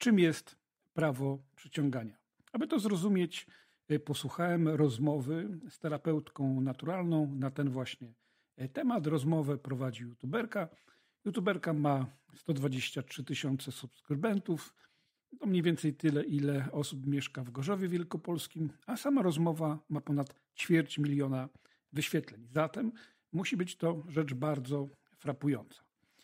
czym jest prawo przyciągania. Aby to zrozumieć, posłuchałem rozmowy z terapeutką naturalną na ten właśnie temat. Rozmowę prowadzi youtuberka. Youtuberka ma 123 000 subskrybentów. To mniej więcej tyle, ile osób mieszka w Gorzowie Wielkopolskim, a sama rozmowa ma ponad 250 000 wyświetleń. Zatem musi być to rzecz bardzo frapująca.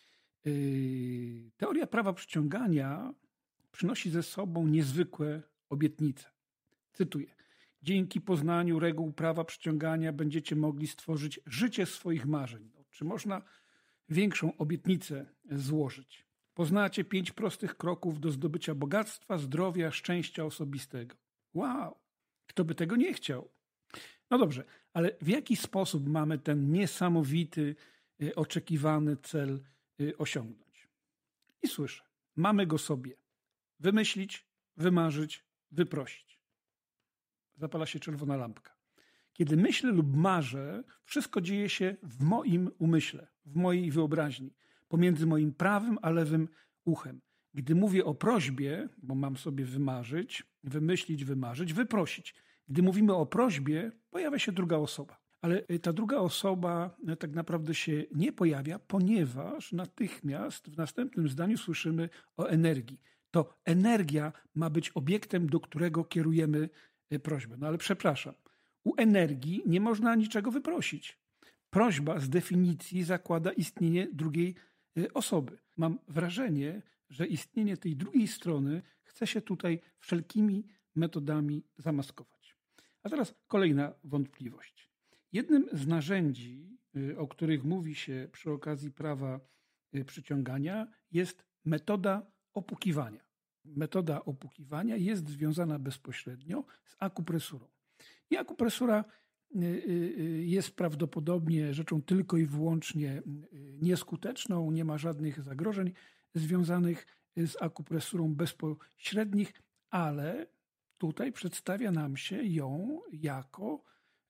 Teoria prawa przyciągania przynosi ze sobą niezwykłe obietnice. Cytuję. Dzięki poznaniu reguł prawa przyciągania będziecie mogli stworzyć życie swoich marzeń. Czy można większą obietnicę złożyć? Poznacie 5 prostych kroków do zdobycia bogactwa, zdrowia, szczęścia osobistego. Wow! Kto by tego nie chciał? No dobrze, ale w jaki sposób mamy ten niesamowity, oczekiwany cel osiągnąć? I słyszę, mamy go sobie wymyślić, wymarzyć, wyprosić. Zapala się czerwona lampka. Kiedy myślę lub marzę, wszystko dzieje się w moim umyśle, w mojej wyobraźni, pomiędzy moim prawym a lewym uchem. Gdy mówię o prośbie, bo mam sobie wymarzyć, wymyślić, wymarzyć, wyprosić. Gdy mówimy o prośbie, pojawia się druga osoba. Ale ta druga osoba tak naprawdę się nie pojawia, ponieważ natychmiast w następnym zdaniu słyszymy o energii. To energia ma być obiektem, do którego kierujemy prośbę. No ale przepraszam, u energii nie można niczego wyprosić. Prośba z definicji zakłada istnienie drugiej osoby. Mam wrażenie, że istnienie tej drugiej strony chce się tutaj wszelkimi metodami zamaskować. A teraz kolejna wątpliwość. Jednym z narzędzi, o których mówi się przy okazji prawa przyciągania, jest metoda opukiwania. Metoda opukiwania jest związana bezpośrednio z akupresurą. I akupresura jest prawdopodobnie rzeczą tylko i wyłącznie nieskuteczną, nie ma żadnych zagrożeń związanych z akupresurą bezpośrednich, ale tutaj przedstawia nam się ją jako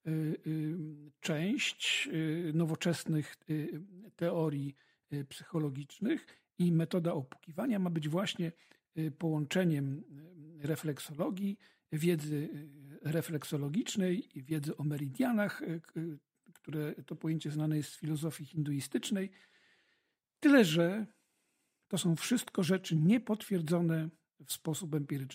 część nowoczesnych teorii psychologicznych i metoda opukiwania ma być właśnie połączeniem refleksologii, wiedzy refleksologicznej i wiedzy o meridianach, które to pojęcie znane jest z filozofii hinduistycznej. Tyle, że to są wszystko rzeczy niepotwierdzone w sposób empiryczny.